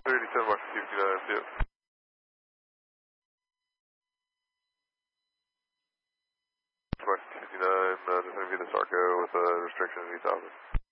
37 Washington 259 FTO. Washington 259, just going to be the Sarco with a restriction of 8,000.